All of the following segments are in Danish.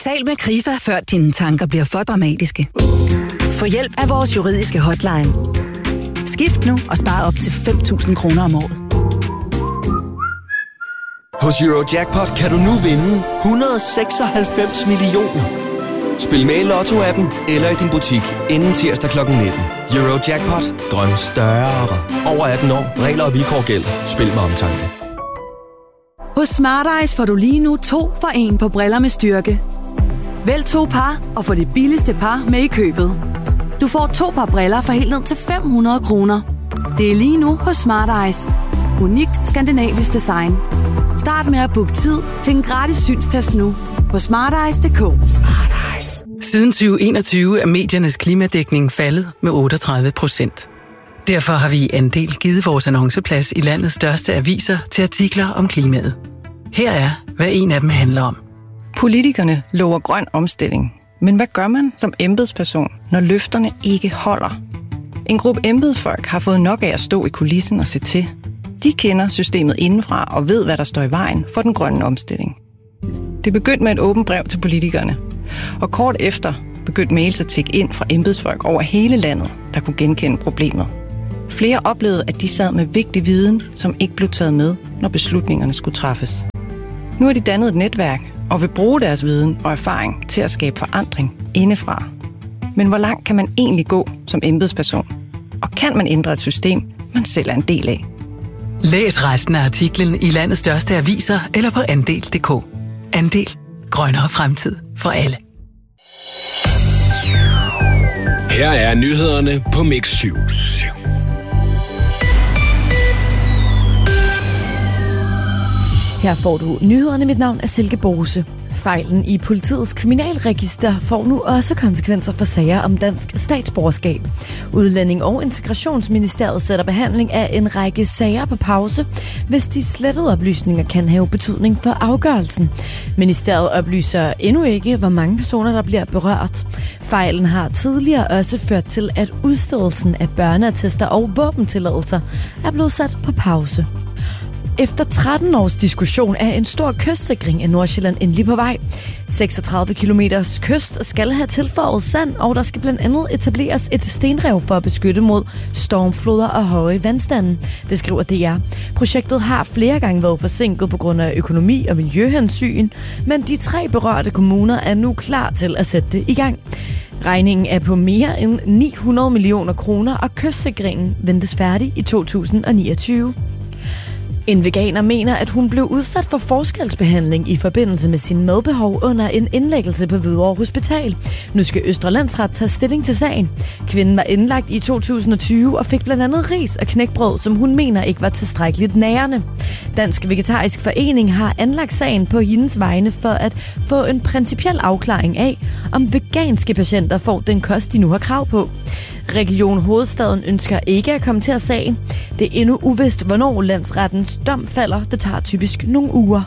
Tal med Krifa, før dine tanker bliver for dramatiske. Få hjælp af vores juridiske hotline. Skift nu og spar op til 5.000 kroner om året. Hos Eurojackpot kan du nu vinde 196 millioner. Spil med i Lotto-appen eller i din butik inden tirsdag kl. 19. Eurojackpot. Drøm større. Over 18 år. Regler og vilkår gælder. Spil med omtanke. Hos Smart Eyes får du lige nu 2 for 1 på briller med styrke. Vælg 2 par og få det billigste par med i købet. Du får 2 par briller for helt ned til 500 kroner. Det er lige nu hos Smart Eyes. Unikt skandinavisk design. Start med at booke tid til en gratis synstest nu på smarteyes.dk. Smart Eyes. Siden 2021 er mediernes klimadækning faldet med 38%. Derfor har vi i Andel givet vores annonceplads i landets største aviser til artikler om klimaet. Her er, hvad en af dem handler om. Politikerne lover grøn omstilling. Men hvad gør man som embedsperson, når løfterne ikke holder? En gruppe embedsfolk har fået nok af at stå i kulissen og se til. De kender systemet indenfra og ved, hvad der står i vejen for den grønne omstilling. Det begyndte med et åbent brev til politikerne. Og kort efter begyndte mails at tikke ind fra embedsfolk over hele landet, der kunne genkende problemet. Flere oplevede, at de sad med vigtig viden, som ikke blev taget med, når beslutningerne skulle træffes. Nu har de dannet et netværk og vil bruge deres viden og erfaring til at skabe forandring indefra. Men hvor langt kan man egentlig gå som embedsperson? Og kan man ændre et system, man selv er en del af? Læs resten af artiklen i landets største aviser eller på andel.dk. Andel. Grønnere fremtid for alle. Her er nyhederne på Mix 7. Her får du nyhederne. Mit navn er Silke Bose. Fejlen i politiets kriminalregister får nu også konsekvenser for sager om dansk statsborgerskab. Udlænding- og Integrationsministeriet sætter behandling af en række sager på pause, hvis de slettede oplysninger kan have betydning for afgørelsen. Ministeriet oplyser endnu ikke, hvor mange personer, der bliver berørt. Fejlen har tidligere også ført til, at udstedelsen af børneattester og våbentilladelser er blevet sat på pause. Efter 13 års diskussion er en stor kystsikring af Nordsjælland endelig på vej. 36 kilometers kyst skal have tilføjet sand, og der skal blandt andet etableres et stenrev for at beskytte mod stormfloder og høje vandstande. Det skriver DR. Projektet har flere gange været forsinket på grund af økonomi og miljøhensyn, men de 3 berørte kommuner er nu klar til at sætte det i gang. Regningen er på mere end 900 millioner kroner, og kystsikringen ventes færdig i 2029. En veganer mener, at hun blev udsat for forskelsbehandling i forbindelse med sin madbehov under en indlæggelse på Hvidovre Hospital. Nu skal Østre Landsret tage stilling til sagen. Kvinden var indlagt i 2020 og fik blandt andet ris og knækbrød, som hun mener ikke var tilstrækkeligt nærende. Dansk Vegetarisk Forening har anlagt sagen på hendes vegne for at få en principiel afklaring af, om veganske patienter får den kost, de nu har krav på. Region Hovedstaden ønsker ikke at kommentere sagen. Det er endnu uvist, hvornår landsrettens dom falder. Det tager typisk nogle uger.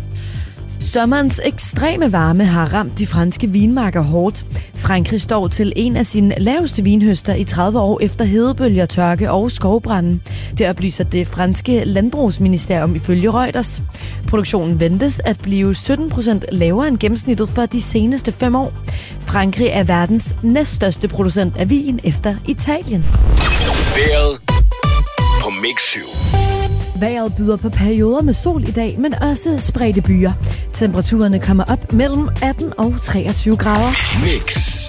Sommerens ekstreme varme har ramt de franske vinmarker hårdt. Frankrig står til en af sine laveste vinhøster i 30 år efter hedebølger, tørke og skovbrande. Det oplyser det franske landbrugsministerium ifølge Reuters. Produktionen ventes at blive 17% lavere end gennemsnittet for de seneste 5 år. Frankrig er verdens næststørste producent af vin efter Italien. Vejret på Mix 7. Vejret byder på perioder med sol i dag, men også spredte byer. Temperaturerne kommer op mellem 18 og 23 grader. Mix.